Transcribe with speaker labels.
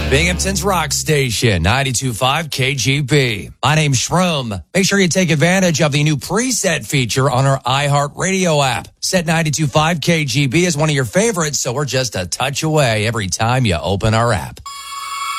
Speaker 1: Binghamton's Rock Station, 92.5 KGB. My name's Shroom. Make sure you take advantage of the new preset feature on our iHeartRadio app. Set 92.5 KGB as one of your favorites, so we're just a touch away every time you open our app.